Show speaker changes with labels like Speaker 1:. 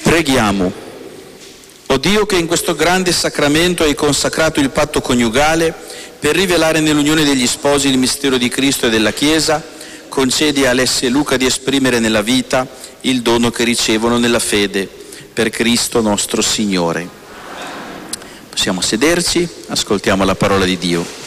Speaker 1: Preghiamo. O Dio, che in questo grande sacramento hai consacrato il patto coniugale per rivelare nell'unione degli sposi il mistero di Cristo e della Chiesa, concedi a Alessia e Luca di esprimere nella vita il dono che ricevono nella fede, per Cristo nostro Signore. Possiamo sederci, ascoltiamo la parola di Dio.